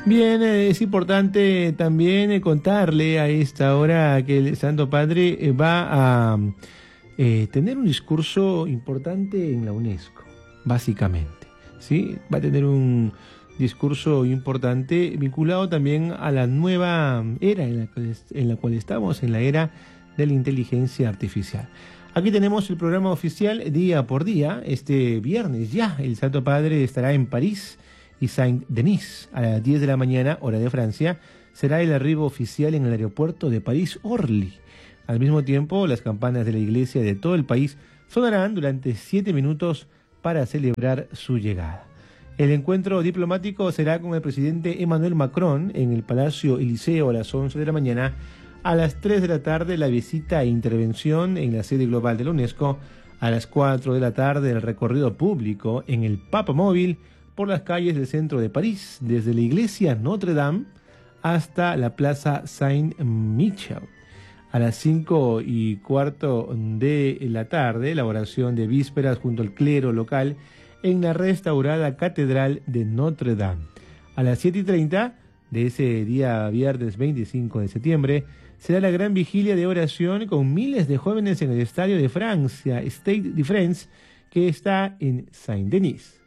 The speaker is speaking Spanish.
Bien, es importante también contarle a esta hora que el Santo Padre va a tener un discurso importante en la UNESCO, básicamente, ¿sí? Va a tener un discurso importante vinculado también a la nueva era en la cual estamos, en la era de la inteligencia artificial. Aquí tenemos el programa oficial día por día. Este viernes ya el Santo Padre estará en París y Saint-Denis a las 10 de la mañana, hora de Francia. Será el arribo oficial en el aeropuerto de París-Orly. Al mismo tiempo, las campanas de la iglesia de todo el país sonarán durante 7 minutos para celebrar su llegada. El encuentro diplomático será con el presidente Emmanuel Macron en el Palacio Eliseo a las 11 de la mañana. A las 3 de la tarde, la visita e intervención en la sede global de la UNESCO. A las 4 de la tarde, el recorrido público en el Papamóvil por las calles del centro de París, desde la iglesia Notre Dame hasta la plaza Saint-Michel. A las 5:15 de la tarde, la oración de vísperas junto al clero local en la restaurada Catedral de Notre Dame. A las 7:30 de ese día viernes 25 de septiembre, será la gran vigilia de oración con miles de jóvenes en el estadio de Francia, Stade de France, que está en Saint-Denis.